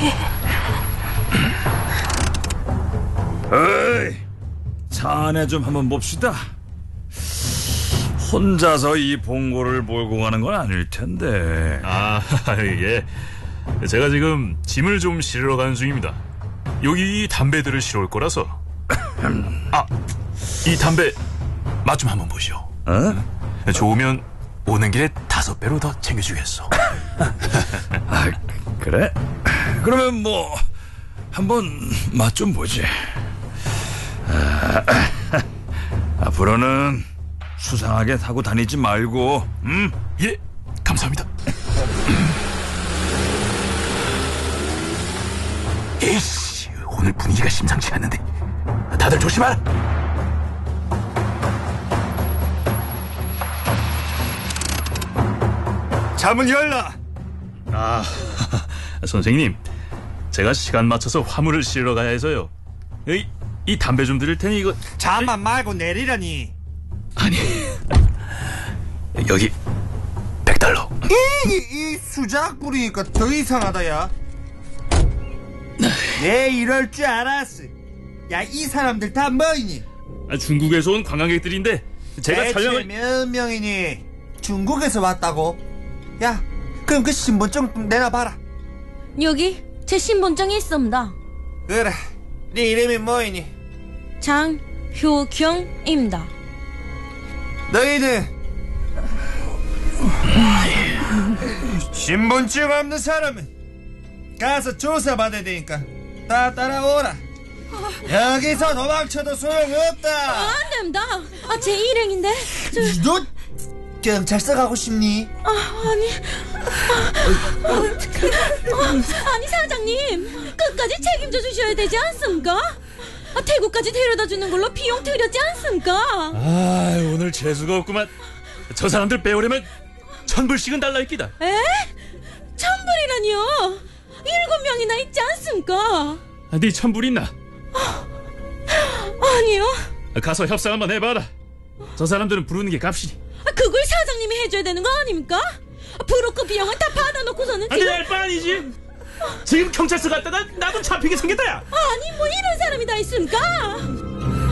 어이, 차 안에 좀 한번 봅시다. 혼자서 이 봉고를 몰고 가는 건 아닐 텐데. 예. 제가 지금 짐을 좀 실으러 가는 중입니다. 여기 이 담배들을 실어올 거라서. 이 담배 맛 좀 한번 보시오. 어? 좋으면 오는 길에 5배로 더 챙겨주겠소. 그래? 그러면 뭐 한번 맛 좀 보지. 앞으로는 수상하게 타고 다니지 말고. 예, 감사합니다. 에이씨, 오늘 분위기가 심상치 않는데. 다들 조심하라. 잠은 열라. 선생님, 제가 시간 맞춰서 화물을 실으러 가야 해서요. 이 담배 좀 드릴 테니 이거. 잠만 말고 내리라니. 아니, 여기 $100. 이 수작 부리니까 더 이상하다. 야, 내 이럴 줄 알았어. 야, 이 사람들 다 뭐이니? 중국에서 온 관광객들인데 제가 대체 촬영을. 몇 명이니? 중국에서 왔다고? 야, 그럼 그 신분증 내놔봐라. 여기 제 신분증이 있습니다. 그래, 네 이름이 뭐이니? 장효경입니다. 너희들 신분증 없는 사람은 가서 조사받아야 되니까 다 따라오라. 여기서 도망쳐도 소용없다. 안 됩니다. 제 일행인데. 너 경찰서 가고 싶니? 아니 사장님, 끝까지 책임져 주셔야 되지 않습니까? 태국까지 데려다 주는 걸로 비용 들였지 않습니까? 오늘 재수가 없구만. 저 사람들 빼오려면 1,000불씩은 달라 있기다. 에? 1,000불이라니요? 7명이나 있지 않습니까? 네 1,000불 있나? 아니요. 가서 협상 한번 해봐라. 저 사람들은 부르는 게 값이니. 그걸 사장님이 해줘야 되는 거 아닙니까? 브로커 비용은 다 받아놓고서는 네 알바 아니지? 지금 경찰서 갔다가 나도 잡히게 생겼다. 야. 아니 뭐 이런 사람이 다 있습니까?